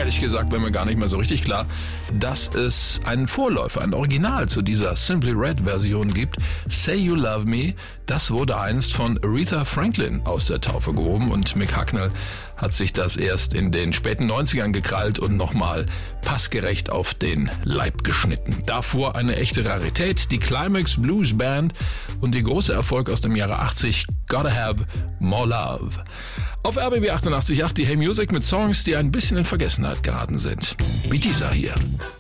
Ehrlich gesagt war mir gar nicht mehr so richtig klar, dass es einen Vorläufer, ein Original zu dieser Simply Red Version gibt. Say You Love Me, das wurde einst von Aretha Franklin aus der Taufe gehoben und Mick Hucknall hat sich das erst in den späten 90ern gekrallt und nochmal passgerecht auf den Leib geschnitten. Davor eine echte Rarität, die Climax Blues Band und die große Erfolg aus dem Jahre 80, Gotta Have More Love. Auf RBB 88.8 die Hey Music mit Songs, die ein bisschen in Vergessenheit geraten sind. Wie dieser hier.